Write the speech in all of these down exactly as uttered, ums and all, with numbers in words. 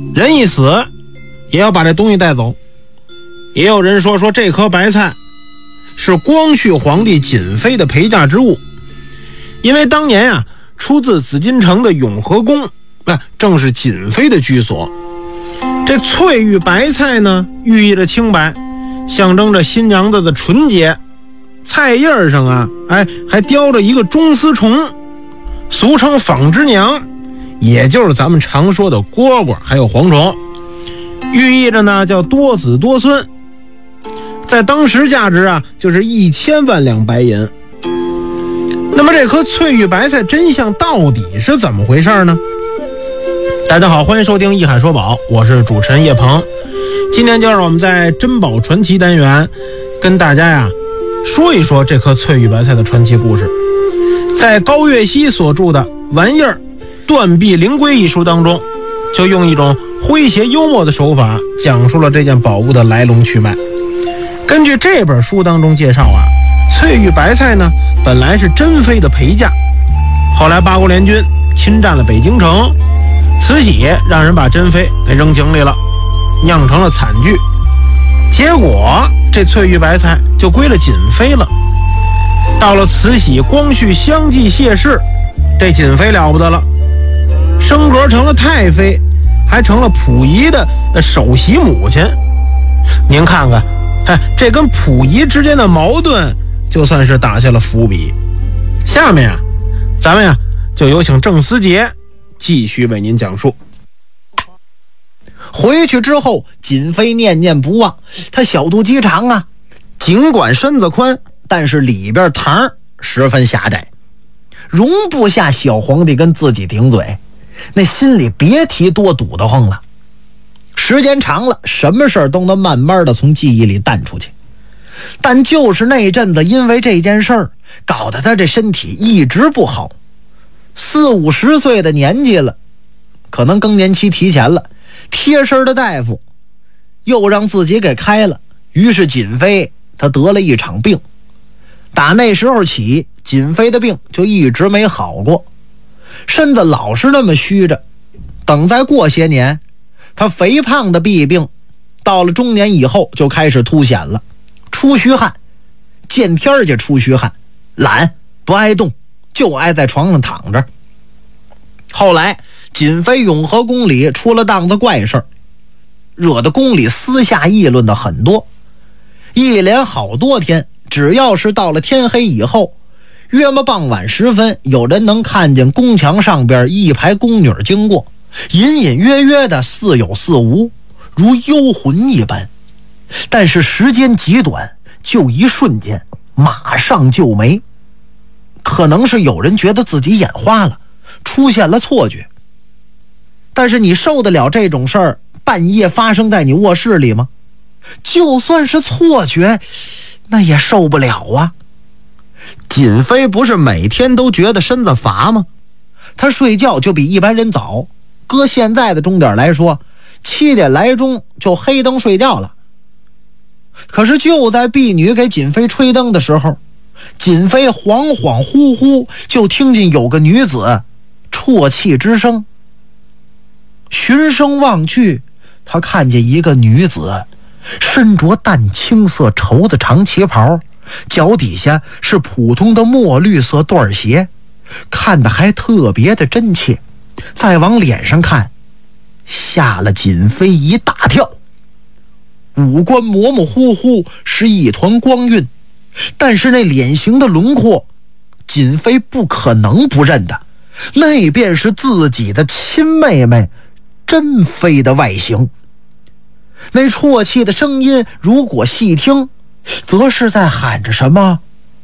人一死也要把这东西带走。也有人说说这颗白菜是光绪皇帝瑾妃的陪嫁之物，因为当年啊出自紫禁城的永和宫，不、啊、正是瑾妃的居所。这翠玉白菜呢，寓意着清白，象征着新娘子的纯洁。菜叶上啊，哎，还雕着一个中丝虫，俗称纺织娘，也就是咱们常说的蝈蝈，还有蝗虫，寓意着呢叫多子多孙。在当时价值啊，就是一千万两白银。那么这颗翠玉白菜真相到底是怎么回事呢？大家好，欢迎收听一海说宝，我是主持人叶鹏。今天就让我们在珍宝传奇单元跟大家呀说一说这颗翠玉白菜的传奇故事。在高岳熙所著的《玩意儿断臂灵龟》一书当中，就用一种诙谐幽默的手法讲述了这件宝物的来龙去脉。根据这本书当中介绍啊，翠玉白菜呢本来是珍妃的陪嫁，后来八国联军侵占了北京城，慈禧让人把珍妃给扔井里了，酿成了惨剧。结果这翠玉白菜就归了瑾妃了。到了慈禧、光绪相继谢世，这瑾妃了不得了，升格成了太妃，还成了溥仪的首席母亲。您看看，哎，这跟溥仪之间的矛盾就算是打下了伏笔。下面啊，咱们呀就有请郑思杰继续为您讲述。 回去之后，瑾妃念念不忘，她小肚鸡肠啊，尽管身子宽，但是里边膛十分狭窄，容不下小皇帝跟自己顶嘴，那心里别提多堵得慌了。时间长了，什么事儿都能慢慢的从记忆里淡出去。但就是那一阵子，因为这件事儿，搞得他这身体一直不好。四五十岁的年纪了，可能更年期提前了，贴身的大夫又让自己给开了，于是瑾妃她得了一场病。打那时候起，瑾妃的病就一直没好过，身子老是那么虚着。等再过些年，她肥胖的弊病到了中年以后就开始凸显了，出虚汗，见天儿就出虚汗，懒不爱动，就爱在床上躺着。后来瑾妃永和宫里出了档子怪事儿，惹得宫里私下议论的很多。一连好多天，只要是到了天黑以后，约么傍晚时分，有人能看见宫墙上边一排宫女经过，隐隐约约的似有似无，如幽魂一般。但是时间极短，就一瞬间，马上就没。可能是有人觉得自己眼花了，出现了错觉。但是你受得了这种事儿半夜发生在你卧室里吗？就算是错觉，那也受不了啊。瑾妃不是每天都觉得身子乏吗？她睡觉就比一般人早，搁现在的钟点来说，七点来钟就黑灯睡觉了。可是就在婢女给瑾妃吹灯的时候，瑾妃恍恍惚惚就听见有个女子啜泣之声。循声望去，她看见一个女子身着淡青色绸子长旗袍，脚底下是普通的墨绿色缎鞋，看得还特别的真切。再往脸上看，吓了瑾妃一大跳。五官模模糊糊，是一团光晕，但是那脸型的轮廓，瑾妃不可能不认的，那便是自己的亲妹妹珍妃的外形。那啜泣的声音，如果细听，则是在喊着什么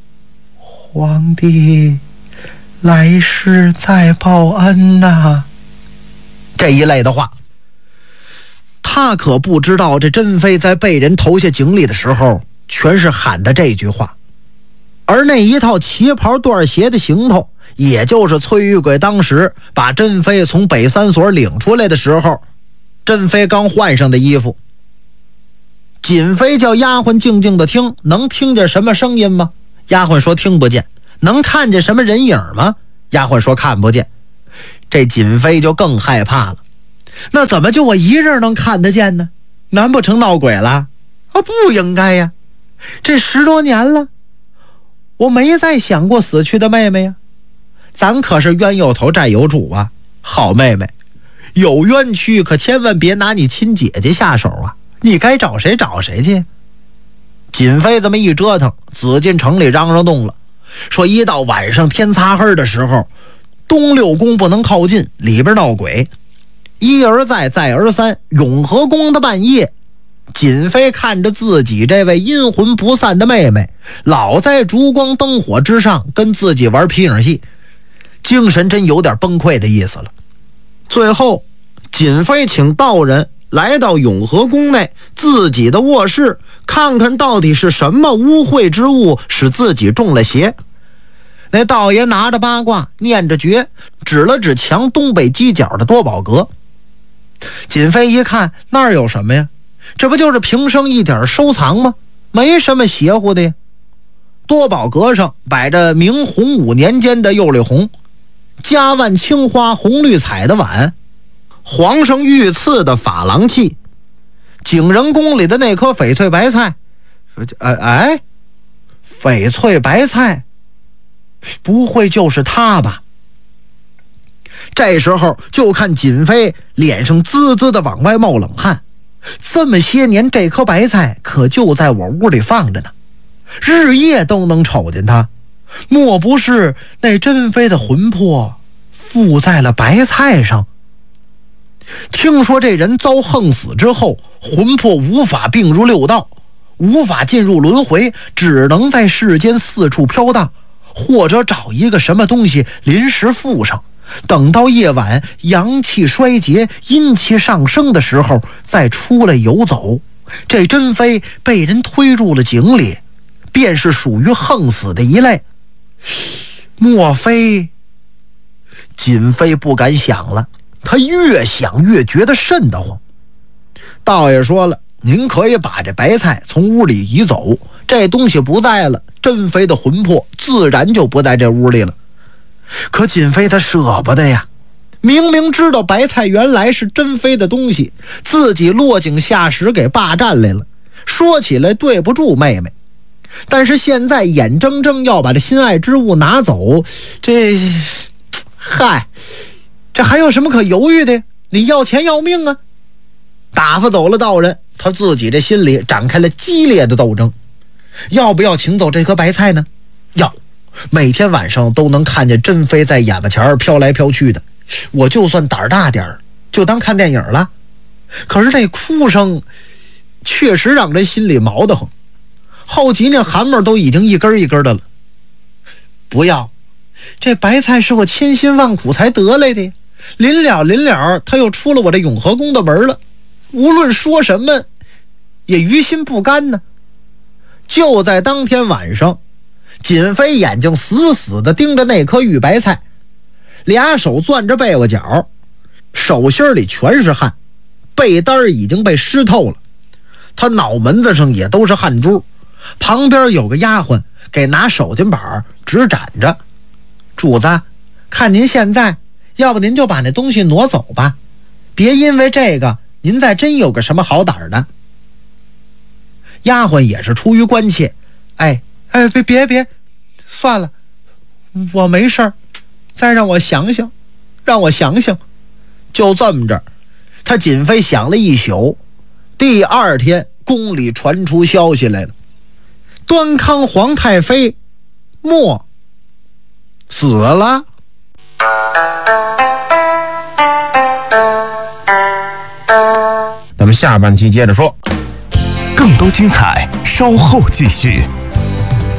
“皇帝来世再报恩呐”这一类的话。他可不知道，这珍妃在被人投下井里的时候，全是喊的这句话。而那一套旗袍缎鞋的行头，也就是崔玉贵当时把珍妃从北三所领出来的时候，珍妃刚换上的衣服。瑾妃叫丫鬟静静的听，能听见什么声音吗？丫鬟说听不见。能看见什么人影吗？丫鬟说看不见。这瑾妃就更害怕了， 那怎么就我一人能看得见呢？难不成闹鬼了？啊，不应该呀！这十多年了，我没再想过死去的妹妹呀。咱可是冤有头债有主啊，好妹妹，有冤屈可千万别拿你亲姐姐下手啊！你该找谁找谁去。锦飞这么一折腾，紫禁城里嚷嚷动了，说一到晚上天擦黑的时候，东六宫不能靠近，里边闹鬼。一而再再而三，永和宫的半夜，锦飞看着自己这位阴魂不散的妹妹，老在烛光灯火之上跟自己玩皮影戏，精神真有点崩溃的意思了。最后锦飞请道人来到永和宫内自己的卧室，看看到底是什么污秽之物使自己中了邪。那道爷拿着八卦念着诀，指了指墙东北犄角的多宝阁。锦飞一看，那儿有什么呀？这不就是平生一点收藏吗？没什么邪乎的呀。多宝阁上摆着明洪武年间的釉里红，嘉万青花红绿彩的碗，皇上御赐的珐琅器，景仁宫里的那颗翡翠白菜。哎哎，翡翠白菜，不会就是它吧？这时候就看锦飞脸上滋滋的往外冒冷汗。这么些年，这颗白菜可就在我屋里放着呢，日夜都能瞅见它。莫不是那珍妃的魂魄附在了白菜上？听说这人遭横死之后，魂魄无法并入六道，无法进入轮回，只能在世间四处飘荡，或者找一个什么东西临时附上，等到夜晚阳气衰竭，阴气上升的时候再出来游走。这珍妃被人推入了井里，便是属于横死的一类。莫非……锦飞不敢想了，他越想越觉得瘆得慌。道爷说了，您可以把这白菜从屋里移走，这东西不在了，珍妃的魂魄自然就不在这屋里了。可锦飞他舍不得呀，明明知道白菜原来是珍妃的东西，自己落井下石给霸占来了，说起来对不住妹妹，但是现在眼睁睁要把这心爱之物拿走，这嗨，这还有什么可犹豫的？你要钱要命啊！打发走了道人，他自己这心里展开了激烈的斗争。要不要请走这颗白菜呢？要，每天晚上都能看见珍妃在眼巴前飘来飘去的，我就算胆儿大点儿，就当看电影了。可是那哭声确实让人心里毛得慌，后脊梁汗毛都已经一根一根的了。不要，这白菜是我千辛万苦才得来的，临了临了他又出了我这永和宫的门了，无论说什么也于心不甘呢。就在当天晚上，锦飞眼睛死死地盯着那颗玉白菜，俩手攥着被窝角，手心里全是汗，被单已经被湿透了，他脑门子上也都是汗珠。旁边有个丫鬟给拿手巾板直展着，主子，看您现在，要不您就把那东西挪走吧，别因为这个您再真有个什么好胆的。丫鬟也是出于关切，哎哎，别别别，算了，我没事儿，再让我想想，让我想想。就这么着，他锦飞想了一宿，第二天宫里传出消息来了，端康皇太妃莫死了。 咱们下半期接着说， 更多精彩稍后继续。